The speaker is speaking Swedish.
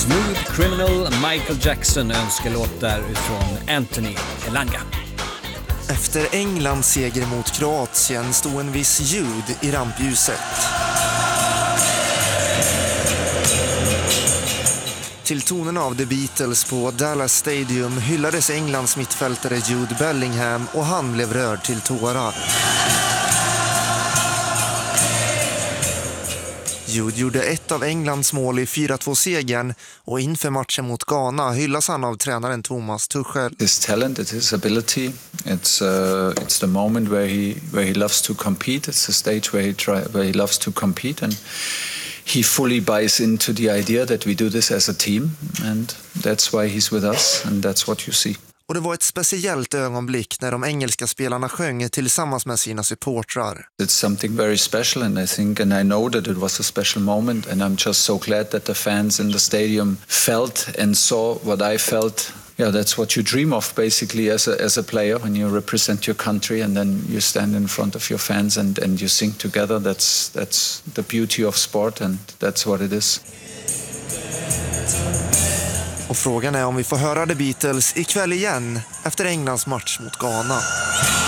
Smooth Criminal, Michael Jackson önskelåtar från Anthony Elanga. Efter Englands seger mot Kroatien stod en viss ljud i rampljuset. Till tonen av The Beatles på Dallas Stadium hyllades Englands mittfältare Jude Bellingham och han blev rörd till tårar. Jude gjorde ett av Englands mål i 4-2-segern och inför matchen mot Ghana hyllas han av tränaren Thomas Tuchel. His talent, it's his ability, it's the moment where he loves to compete. It's the stage where he loves to compete, and he fully buys into the idea that we do this as a team, and that's why he's with us, and that's what you see. Och det var ett speciellt ögonblick när de engelska spelarna sjöng tillsammans med sina supportrar. It's something very special, and I know that it was a special moment, and I'm just so glad that the fans in the stadium felt and saw what I felt. Yeah, that's what you dream of basically as a player when you represent your country and then you stand in front of your fans and you sing together. That's the beauty of sport, and that's what it is. Och frågan är om vi får höra The Beatles ikväll igen efter Englands match mot Ghana.